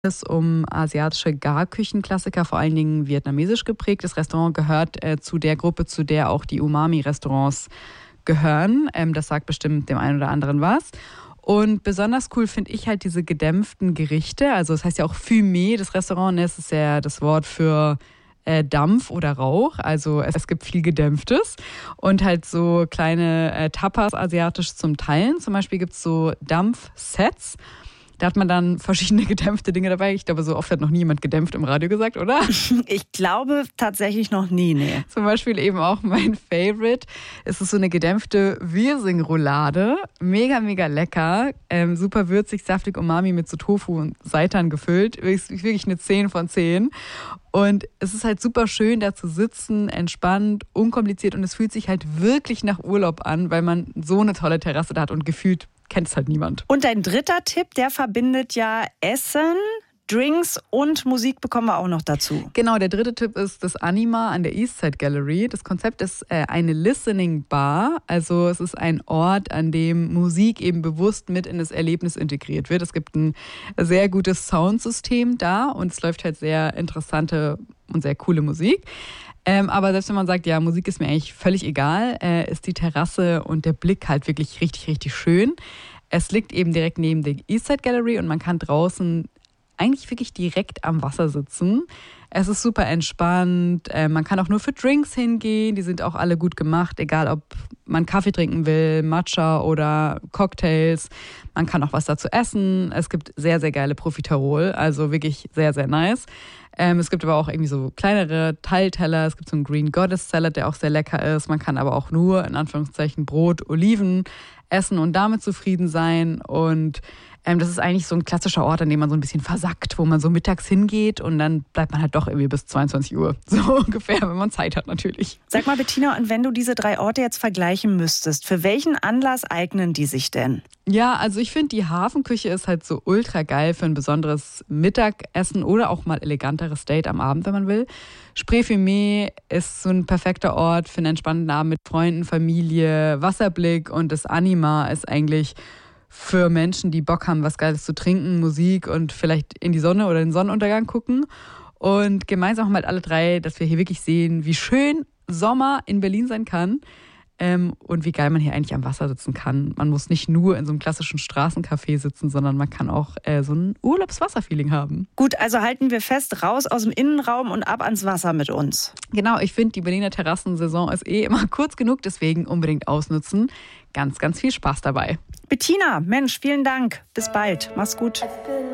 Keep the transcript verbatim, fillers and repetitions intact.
Es um asiatische Garküchenklassiker, vor allen Dingen vietnamesisch geprägt. Das Restaurant gehört äh, zu der Gruppe, zu der auch die Umami-Restaurants gehören. Ähm, das sagt bestimmt dem einen oder anderen was. Und besonders cool finde ich halt diese gedämpften Gerichte. Also es heißt ja auch Fumé, das Restaurant, ne? Das ist ja das Wort für äh, Dampf oder Rauch. Also es, es gibt viel Gedämpftes und halt so kleine äh, Tapas asiatisch zum Teilen. Zum Beispiel gibt es so Dampfsets. Da hat man dann verschiedene gedämpfte Dinge dabei. Ich glaube, so oft hat noch nie jemand gedämpft im Radio gesagt, oder? Ich glaube tatsächlich noch nie, nee. Zum Beispiel eben auch mein Favorite. Es ist so eine gedämpfte Wirsing-Roulade. Mega, mega lecker. Ähm, super würzig, saftig, Umami mit so Tofu und Seitan gefüllt. Wirklich eine zehn von zehn. Und es ist halt super schön, da zu sitzen, entspannt, unkompliziert. Und es fühlt sich halt wirklich nach Urlaub an, weil man so eine tolle Terrasse da hat und gefühlt kennt es halt niemand. Und dein dritter Tipp, der verbindet ja Essen, Drinks und Musik bekommen wir auch noch dazu. Genau, der dritte Tipp ist das Anima an der Eastside Gallery. Das Konzept ist äh, eine Listening Bar. Also es ist ein Ort, an dem Musik eben bewusst mit in das Erlebnis integriert wird. Es gibt ein sehr gutes Soundsystem da und es läuft halt sehr interessante und sehr coole Musik. Ähm, aber selbst wenn man sagt, ja, Musik ist mir eigentlich völlig egal, äh, ist die Terrasse und der Blick halt wirklich richtig, richtig schön. Es liegt eben direkt neben der Eastside Gallery und man kann draußen eigentlich wirklich direkt am Wasser sitzen. Es ist super entspannt. Äh, man kann auch nur für Drinks hingehen. Die sind auch alle gut gemacht, egal ob man Kaffee trinken will, Matcha oder Cocktails. Man kann auch was dazu essen. Es gibt sehr, sehr geile Profiterol, also wirklich sehr, sehr nice. Ähm, es gibt aber auch irgendwie so kleinere Teilteller. Es gibt so einen Green Goddess Salad, der auch sehr lecker ist. Man kann aber auch nur, in Anführungszeichen, Brot, Oliven essen und damit zufrieden sein. Und ähm, das ist eigentlich so ein klassischer Ort, an dem man so ein bisschen versackt, wo man so mittags hingeht und dann bleibt man halt doch irgendwie bis zweiundzwanzig Uhr. So ungefähr, wenn man Zeit hat natürlich. Sag mal, Bettina, und wenn du diese drei Orte jetzt vergleichen müsstest, für welchen Anlass eignen die sich denn? Ja, also ich finde, die Hafenküche ist halt so ultra geil für ein besonderes Mittagessen oder auch mal eleganteres Date am Abend, wenn man will. Spree Fumé ist so ein perfekter Ort für einen entspannten Abend mit Freunden, Familie. Wasserblick und das Anima ist eigentlich für Menschen, die Bock haben, was Geiles zu trinken, Musik und vielleicht in die Sonne oder den Sonnenuntergang gucken. Und gemeinsam haben halt alle drei, dass wir hier wirklich sehen, wie schön Sommer in Berlin sein kann. Ähm, und wie geil man hier eigentlich am Wasser sitzen kann. Man muss nicht nur in so einem klassischen Straßencafé sitzen, sondern man kann auch äh, so ein Urlaubswasserfeeling haben. Gut, also halten wir fest, raus aus dem Innenraum und ab ans Wasser mit uns. Genau, ich finde, die Berliner Terrassensaison ist eh immer kurz genug, deswegen unbedingt ausnutzen. Ganz, ganz viel Spaß dabei. Bettina, Mensch, vielen Dank. Bis bald. Mach's gut.